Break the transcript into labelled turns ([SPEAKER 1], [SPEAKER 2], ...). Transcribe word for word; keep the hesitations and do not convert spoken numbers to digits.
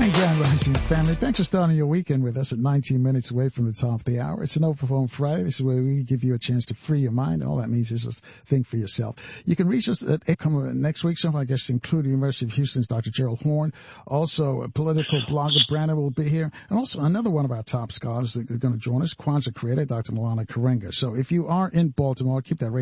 [SPEAKER 1] And Grand Rising family, thanks for starting your weekend with us at nineteen minutes away from the top of the hour. It's an Open Phone Friday. This is where we give you a chance to free your mind. All that means is just think for yourself. You can reach us at come next week. Some of our guests include the University of Houston's Doctor Gerald Horne. Also, a political blogger, Brandon, will be here. And also another one of our top scholars that are going to join us, Kwanzaa creator, Doctor Malana Karenga. So if you are in Baltimore, keep that radio